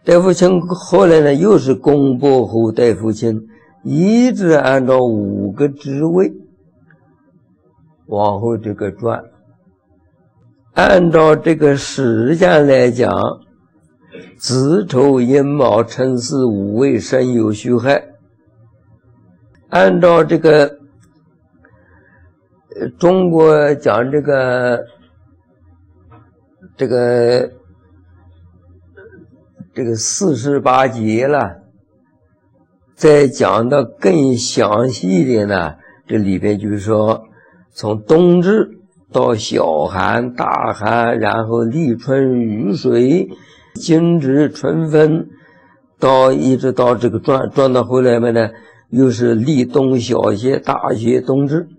戴福清后来呢，又是公伯侯戴福清，一直按照5个职位往后这个转。按照这个时间来讲，子丑寅卯辰巳午未申酉戌亥。按照这个中国讲这个48节了，再讲到更详细的呢，这里边就是说，从冬至到小寒、大寒，然后立春、雨水、惊蛰、春分，一直到这个转到后来嘛呢，又是立冬、小雪、大雪、冬至。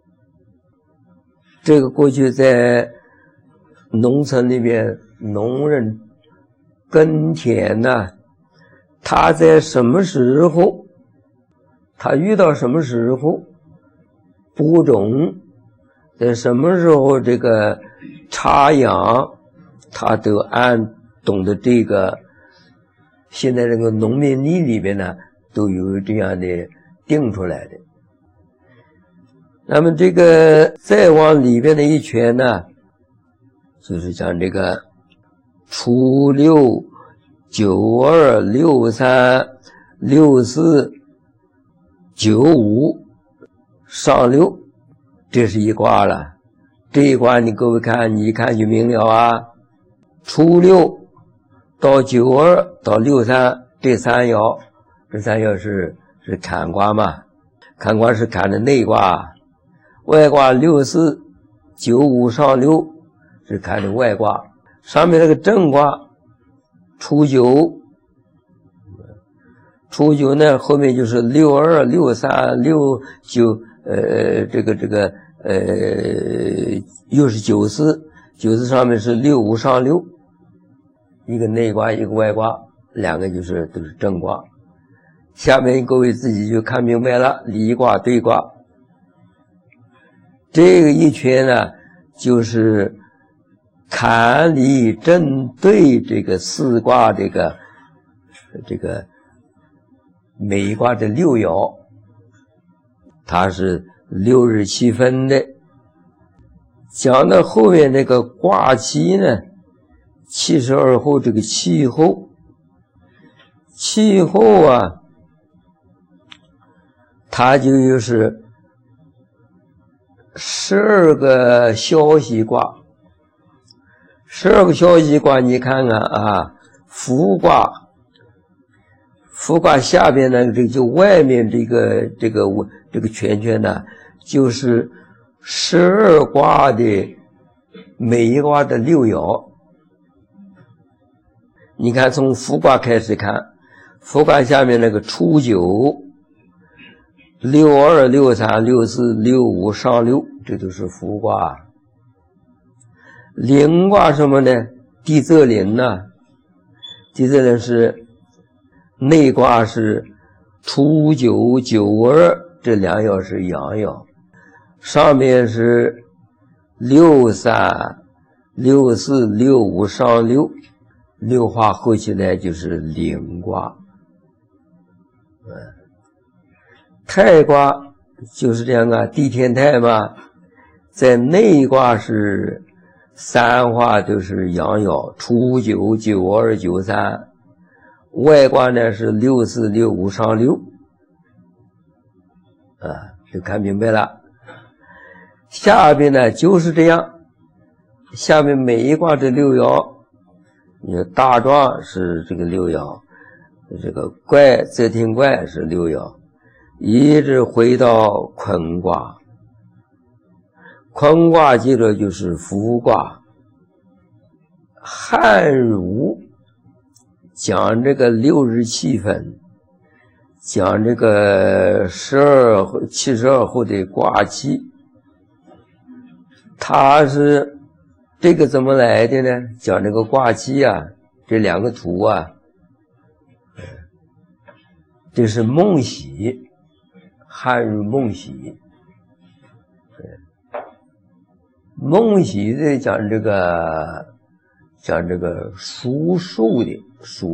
这个过去在农村里面，农人耕田呢，他在什么时候，他遇到什么时候播种，在什么时候这个插秧，他都懂得这个。现在这个农民历里边呢，都有这样的定出来的。那么这个再往里边的一圈呢，就是讲这个初六、92、63、64、95、上6，这是一卦了。这一卦你各位看，你一看就明了啊。初6到92到63，这三爻是坎卦嘛？坎卦是坎的内卦，外卦64、95上6是坎的外卦。上面那个正卦初九呢，后面就是62、63、69，又是94上面是65上6，一个内卦一个外卦，两个都是正卦。下面各位自己就看明白了，离卦对卦。这个一圈呢，就是坎离震对这个4卦这个每一卦的6爻，它是6日7分的。讲到后面那个卦期呢，72候这个气候啊，它就是12个消息卦。12个消息卦你看看啊，伏卦下边呢，就外面这个圈圈呢，就是12卦的每一卦的6爻。你看从伏卦开始看，伏卦下面那个初9、62、63、64、65上6，这都是伏卦。临卦什么呢？地泽临呢？地泽临是内卦是初9、92，这两爻是阳爻，上面是63、64、65上6画合起来就是临卦。太卦就是这样啊，地天太嘛，在内卦是3画都是阳爻，初9、92、93，外卦呢是64、65上6，就看明白了。下边呢就是这样，下面每一卦这6爻，你说大壮是这个6爻，这个怪则天怪是6爻，一直回到坤卦。坤卦接着就是伏卦。汉儒讲这个6日7分，讲这个72候的卦期，它是这个怎么来的呢？讲这个卦期啊，这两个图啊，这是孟喜，汉儒孟喜。孟喜在讲这个属数的属